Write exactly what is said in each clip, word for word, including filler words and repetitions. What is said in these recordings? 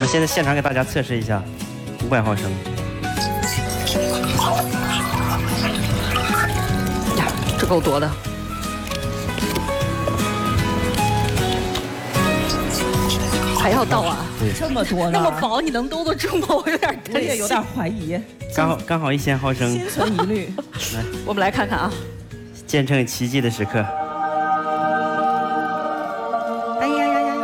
现在现场给大家测试一下，五百毫升。 呀，这够多的。还要倒啊？ 这么多呢？ 那么薄，你能兜得住吗？我有点担心， 我也有点怀疑。 刚好刚好一千毫升， 心存疑虑。 来， 我们来看看啊， 见证奇迹的时刻。 哎呀呀呀！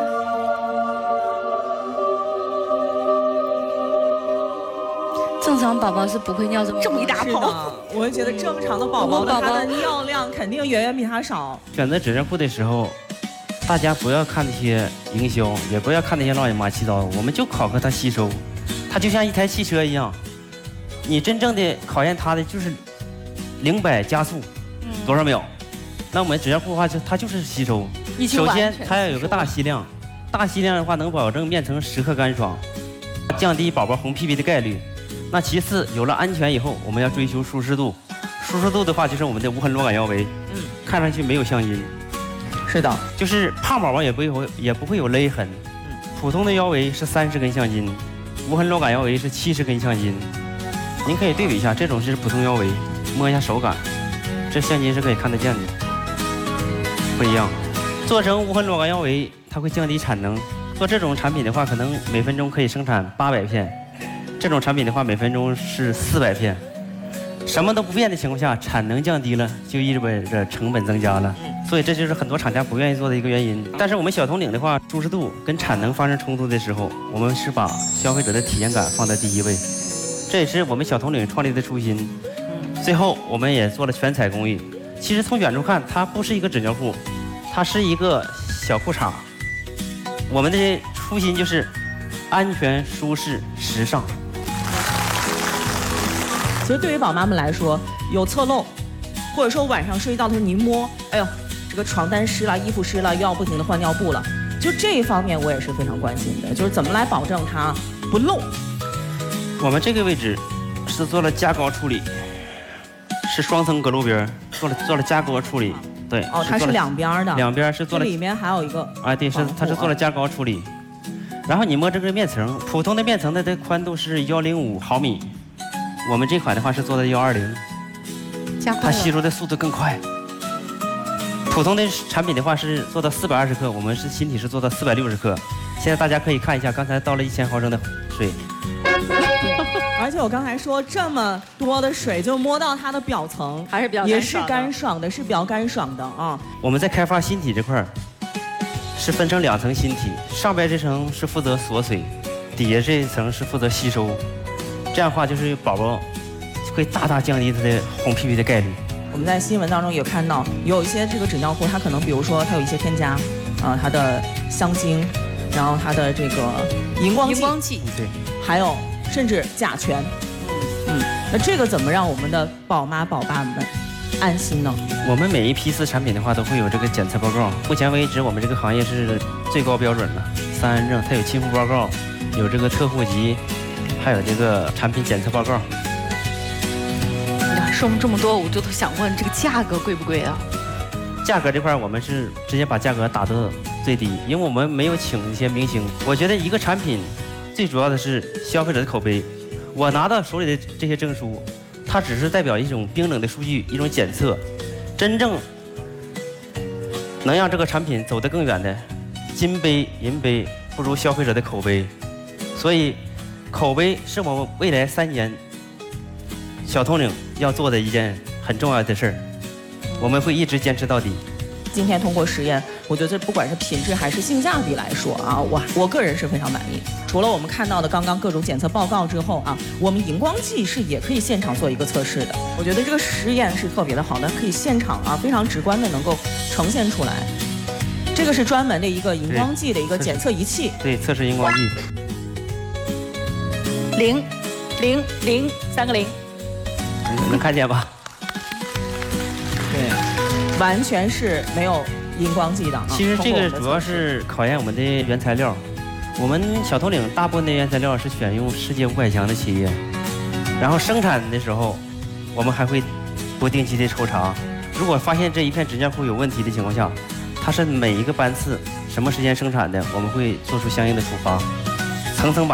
正常宝宝是不会尿这么这么一大泡。 我觉得正常的宝宝的他的尿量肯定远远比他少。 选择纸尿裤的时候，大家不要看那些营销，也不要看那些乱码七糟，我们就考核它吸收。它就像一台汽车一样，你真正的考验它的就是零百加速多少秒。那我们纸尿裤的话，就它就是吸收。首先它要有个大吸量，大吸量的话能保证面层时刻干爽，降低宝宝红屁屁的概率。那其次，有了安全以后，我们要追求舒适度。舒适度的话，就是我们的无痕螺杆腰围，嗯，看上去没有橡筋。 是的， 就是胖宝宝也不会也不会有勒痕。嗯，普通的腰围是三十根橡筋，无痕螺杆腰围是七十根橡筋。您可以对比一下，这种是普通腰围，摸一下手感，这橡筋是可以看得见的，不一样。做成无痕螺杆腰围，它会降低产能。做这种产品的话，可能每分钟可以生产八百片，这种产品的话，每分钟是四百片。什么都不变的情况下，产能降低了，就意味着成本增加了。所以这就是很多厂家不愿意做的一个原因。但是我们小统领的话，舒适度跟产能发生冲突的时候，我们是把消费者的体验感放在第一位，这也是我们小统领创立的初心。最后，我们也做了全彩工艺。其实从远处看，它不是一个纸尿裤，它是一个小裤衩。我们的初心就是安全、舒适、时尚。 所以对于宝妈们来说，有侧漏，或者说晚上睡觉的时候你一摸，哎呦，这个床单湿了，衣服湿了，又要不停的换尿布了，就这一方面我也是非常关心的，就是怎么来保证它不漏。 我们这个位置是做了加高处理，是双层隔露边，做了做了加高处理。对， 哦，它是两边的， 两边是做了， 里面还有一个， 啊，对，是它是做了加高处理。然后你摸这个面层，普通的面层的这宽度是幺零五毫米。我们这款的话是做的幺二零，它吸收的速度更快。普通的产品的话是做到四百二十克，我们是新体是做到四百六十克。现在大家可以看一下，刚才倒了一千毫升的水。 而且我刚才说这么多的水，就摸到它的表层， 还是比较也是干爽的，是比较干爽的啊。 我们在开发新体这块儿是分成两层新体，上边这层是负责锁水，底下这一层是负责吸收。这样的话，就是宝宝会大大降低他的红屁屁的概率。 我们在新闻当中有看到，有一些这个纸尿裤，它可能比如说它有一些添加，啊、呃，它的香精，然后它的这个荧光剂， 荧光剂， 对， 还有甚至甲醛。嗯，那这个怎么让我们的宝妈宝爸们安心呢？ 我们每一批次产品的话，都会有这个检测报告。目前为止，我们这个行业是最高标准了，三安证，它有亲肤报告，有这个特户籍。还有这个产品检测报告。 呀，说了这么多，我就想问这个价格贵不贵啊？ 价格这块我们是直接把价格打到最低，因为我们没有请一些明星。我觉得一个产品最主要的是消费者的口碑。我拿到手里的这些证书，它只是代表一种冰冷的数据，一种检测。真正能让这个产品走得更远的，金杯银杯不如消费者的口碑。所以口碑是我们未来三年小统领要做的一件很重要的事儿，我们会一直坚持到底。 今天通过实验，我觉得不管是品质还是性价比来说啊，我我个人是非常满意。除了我们看到的刚刚各种检测报告之后啊，我们荧光剂是也可以现场做一个测试的。我觉得这个实验是特别的好的，可以现场啊非常直观的能够呈现出来。这个是专门的一个荧光剂的一个检测仪器， 对，测试荧光剂。 零，零零三个零， 能看见吧？ 对，完全是没有荧光剂的。 其实这个主要是考验我们的原材料。我们小统领大部分的原材料是选用世界五百强的企业，然后生产的时候，我们还会不定期的抽查。如果发现这一片纸尿裤有问题的情况下，它是每一个班次什么时间生产的，我们会做出相应的处罚，层层把